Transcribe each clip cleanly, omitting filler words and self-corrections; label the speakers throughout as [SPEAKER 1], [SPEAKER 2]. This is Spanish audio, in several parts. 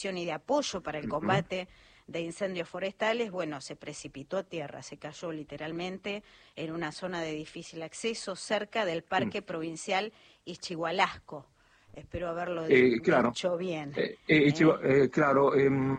[SPEAKER 1] y de apoyo para el combate de incendios forestales, bueno, se precipitó a tierra, se cayó literalmente en una zona de difícil acceso cerca del Parque Provincial Ixchigualasco. Espero haberlo
[SPEAKER 2] Claro.
[SPEAKER 1] dicho bien.
[SPEAKER 2] Claro,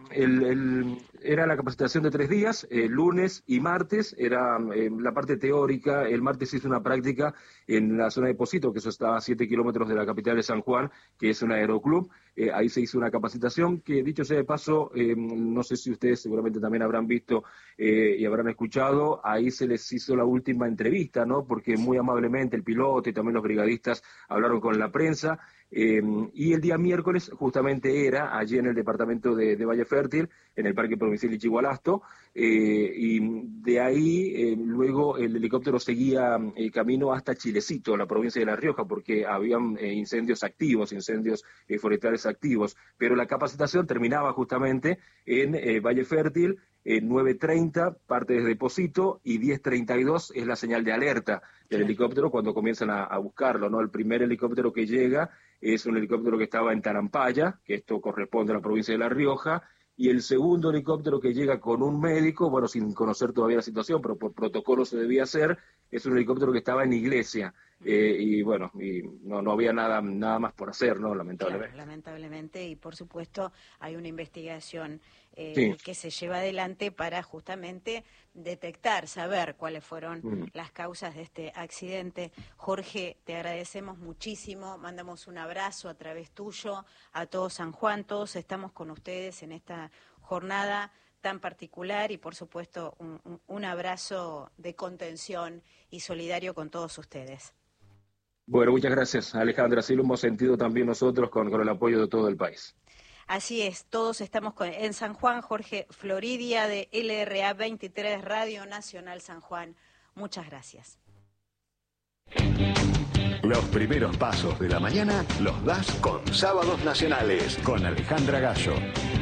[SPEAKER 2] era la capacitación de 3 días, lunes y martes, era la parte teórica. El martes hice una práctica en la zona de Pocito, que eso está a 7 kilómetros de la capital de San Juan, que es un aeroclub. Ahí se hizo una capacitación que, dicho sea de paso, no sé si ustedes seguramente también habrán visto y habrán escuchado, ahí se les hizo la última entrevista, ¿no? Porque muy amablemente el piloto y también los brigadistas hablaron con la prensa. Y el día miércoles justamente era allí en el departamento de Valle Fértil, en el Parque Provincial Ixchigualasto, y de ahí luego el helicóptero seguía camino hasta Chilecito, la provincia de La Rioja, porque habían incendios activos, incendios forestales activos, pero la capacitación terminaba justamente en Valle Fértil. 9:30 parte desde Pocito y 10:32 es la señal de alerta del helicóptero cuando comienzan a buscarlo, ¿no? El primer helicóptero que llega es un helicóptero que estaba en Tarampaya, que esto corresponde a la provincia de La Rioja, y el segundo helicóptero que llega con un médico, bueno, sin conocer todavía la situación, pero por protocolo se debía hacer, es un helicóptero que estaba en Iglesia, y bueno, y no había nada más por hacer, ¿no? Lamentablemente.
[SPEAKER 1] Claro, lamentablemente, y por supuesto hay una investigación
[SPEAKER 2] Sí.
[SPEAKER 1] que se lleva adelante para justamente detectar, saber cuáles fueron las causas de este accidente. Jorge, te agradecemos muchísimo, mandamos un abrazo a través tuyo a todo San Juan, todos estamos con ustedes en esta jornada tan particular y por supuesto un abrazo de contención y solidario con todos ustedes.
[SPEAKER 2] Bueno, muchas gracias, Alejandra. Así lo hemos sentido también nosotros con el apoyo de todo el país.
[SPEAKER 1] Así es, todos estamos en San Juan. Jorge Floridia de LRA 23 Radio Nacional San Juan. Muchas gracias.
[SPEAKER 3] Los primeros pasos de la mañana los das con Sábados Nacionales, con Alejandra Gallo.